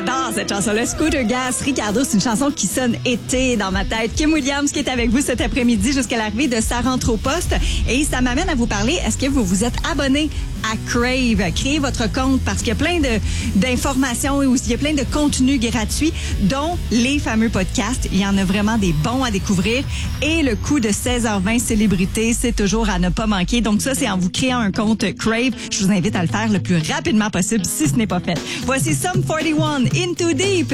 l'adore, cette chanson-là. Scooter Gas, Ricardo, c'est une chanson qui sonne été dans ma tête. Kim Williams qui est avec vous cet après-midi jusqu'à l'arrivée de Sa rentre au poste. Et ça m'amène à vous parler, est-ce que vous vous êtes abonné à Crave? Créez votre compte parce qu'il y a plein d'informations et aussi il y a plein de contenus gratuits, dont les fameux podcasts. Il y en a vraiment des bons à découvrir. Et le coup de 16h20 célébrité, c'est toujours à ne pas manquer. Donc ça, c'est en vous créant un compte Crave. Je vous invite à le faire le plus rapidement possible si ce n'est pas fait. Voici Sum 41, Into Deep.